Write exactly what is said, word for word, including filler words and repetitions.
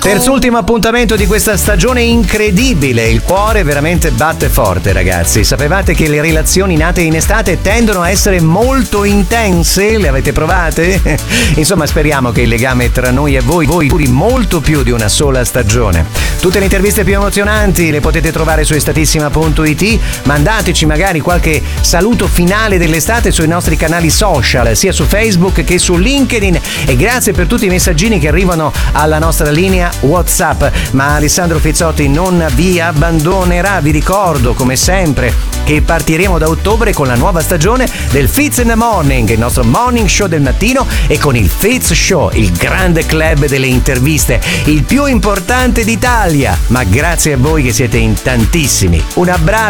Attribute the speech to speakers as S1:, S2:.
S1: Terzultimo appuntamento di questa stagione incredibile. Il cuore veramente batte forte, ragazzi. Sapevate che le relazioni nate in estate tendono a essere molto intense? Le avete provate? Insomma, speriamo che il legame tra noi e voi voi duri molto più di una sola stagione. Tutte le interviste più emozionanti le potete trovare su estatissima punto it. Mandateci magari qualche saluto finale dell'estate sui nostri canali social, sia su Facebook che su LinkedIn, e grazie per tutti i messaggini che arrivano alla nostra linea WhatsApp. Ma Alessandro Fizzotti non vi abbandonerà. Vi ricordo come sempre che partiremo da ottobre con la nuova stagione del Fizz in the Morning, il nostro morning show del mattino, e con il Fizz Show, il grande club delle interviste, il più importante d'Italia. Ma grazie a voi che siete in tantissimi. Un abbraccio.